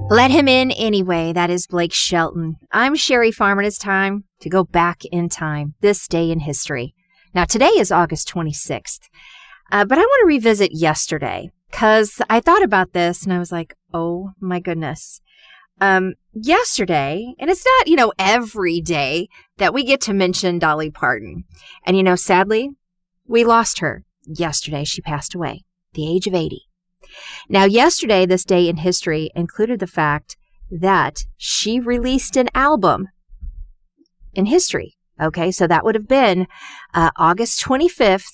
Let him in anyway. That is Blake Shelton. I'm Sherry Farmer, and it's time to go back in time, this day in history. Now, today is August 26th, but I want to revisit yesterday because I thought about this and I was like, oh my goodness. Yesterday, and it's not, every day that we get to mention Dolly Parton. And, sadly, we lost her yesterday. She passed away at the age of 80. Now, yesterday, this day in history included the fact that she released an album in history. Okay, so that would have been August 25th,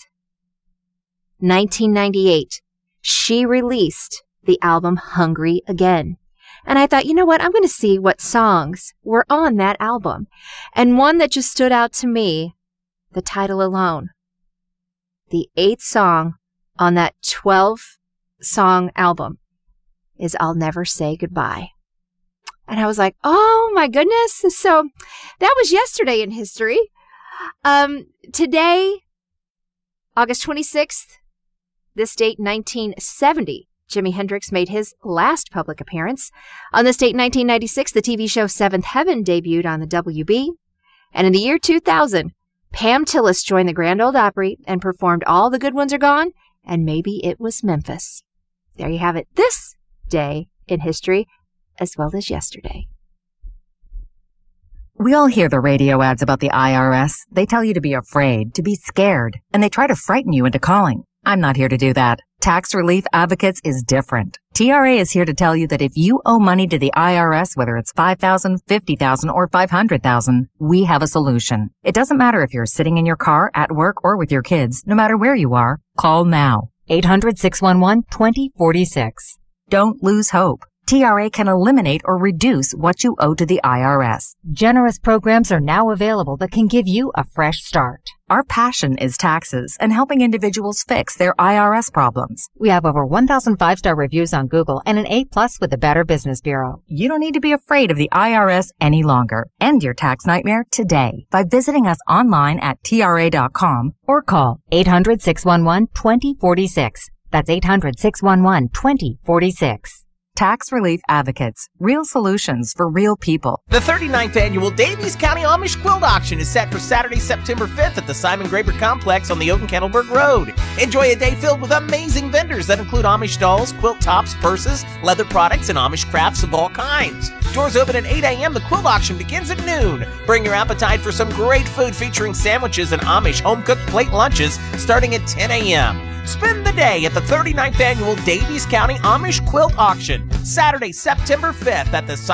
1998. She released the album Hungry Again. And I thought, you know what? I'm going to see what songs were on that album. And one that just stood out to me, the title alone. The 8th song on that 12-song album is I'll Never Say Goodbye. And I was like, oh my goodness. So that was yesterday in history. Today, August 26th, this date, 1970, Jimi Hendrix made his last public appearance. On this date, 1996, the TV show Seventh Heaven debuted on the WB. And in the year 2000, Pam Tillis joined the Grand Ole Opry and performed All the Good Ones Are Gone, and Maybe It Was Memphis. There you have it, this day in history, as well as yesterday. We all hear the radio ads about the IRS. They tell you to be afraid, to be scared, and they try to frighten you into calling. I'm not here to do that. Tax Relief Advocates is different. TRA is here to tell you that if you owe money to the IRS, whether it's $5,000, $50,000, or $500,000, we have a solution. It doesn't matter if you're sitting in your car, at work, or with your kids. No matter where you are, call now. 800-611-2046. Don't lose hope. TRA can eliminate or reduce what you owe to the IRS. Generous programs are now available that can give you a fresh start. Our passion is taxes and helping individuals fix their IRS problems. We have over 1,000 5-star reviews on Google and an A+ with the Better Business Bureau. You don't need to be afraid of the IRS any longer. End your tax nightmare today by visiting us online at TRA.com or call 800-611-2046. That's 800-611-2046. Tax Relief Advocates. Real solutions for real people. The 39th annual Davies County Amish Quilt Auction is set for Saturday, September 5th at the Simon Graber Complex on the Oaken-Kettlebrook Road. Enjoy a day filled with amazing vendors that include Amish dolls, quilt tops, purses, leather products, and Amish crafts of all kinds. Doors open at 8 a.m. The quilt auction begins at noon. Bring your appetite for some great food featuring sandwiches and Amish home-cooked plate lunches starting at 10 a.m. Spend the day at the 39th annual Davies County Amish Quilt Auction, Saturday, September 5th at the